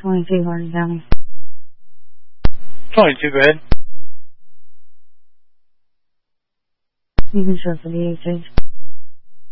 22 Hardin County. 22, go ahead. You can show for the exchange.